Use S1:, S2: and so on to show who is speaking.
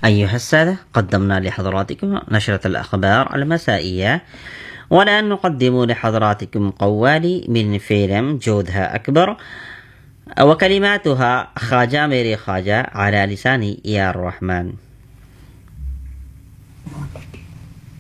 S1: أيها السادة، قدمنا لحضراتكم نشرة الأخبار المسائية، والآن نقدم لحضراتكم قوالي من فيلم جودها أكبر، وكلماتها خواجة ميري خواجة على لسان يا الرحمن.